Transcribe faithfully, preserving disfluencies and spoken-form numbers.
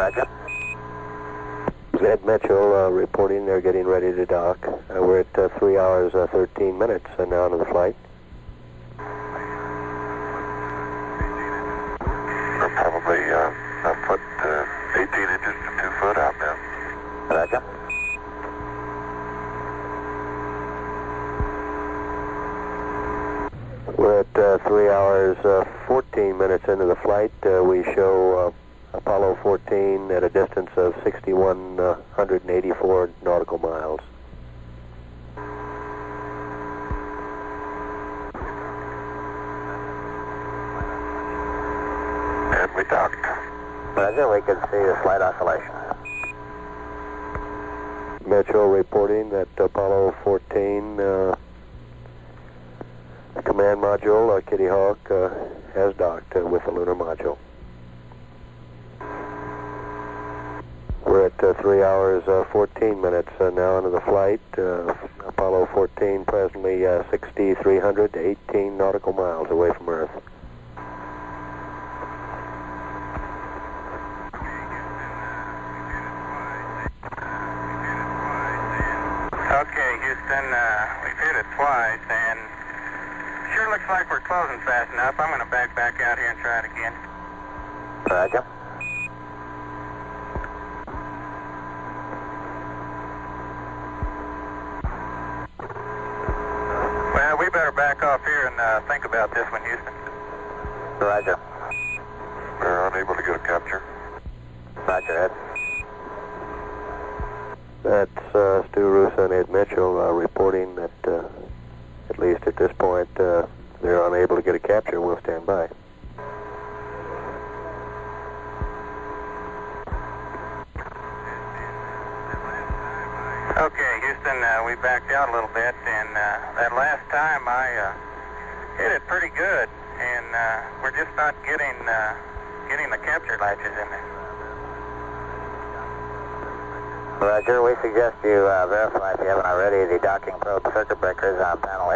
Roger. Ed Mitchell uh, reporting they're getting ready to dock. Uh, we're at uh, three hours, uh, thirteen minutes uh, now into the flight. We're probably uh, a foot, uh, eighteen inches to two foot out now. Roger. We're at uh, three hours, uh, fourteen minutes into the flight. Uh, we show uh, Apollo fourteen at a distance of six thousand one hundred eighty-four nautical miles. And we docked. Roger, we can see the slight oscillation. Mitchell reporting that Apollo fourteen uh, command module, uh, Kitty Hawk, uh, has docked uh, with the lunar module. We're at uh, three hours, uh, fourteen minutes uh, now into the flight. Uh, Apollo fourteen presently uh, six thousand three hundred eighteen nautical miles away from Earth. Okay, Houston, uh, we've hit it twice, and sure looks like we're closing fast enough. I'm going to back back out here and try it again. Roger. Well, we better back off here and uh, think about this one, Houston. Roger. We're unable to get a capture. Roger, Ed. That's uh, Stu Russo and Ed Mitchell uh, reporting that, uh, at least at this point, uh, they're unable to get a capture. We'll stand by. Okay, Houston, uh, we backed out a little bit, and uh, that last time I uh, hit it pretty good, and uh, we're just not getting uh, getting the capture latches in there. Roger, we suggest you uh, verify, if you haven't already, the docking probe circuit breakers on panel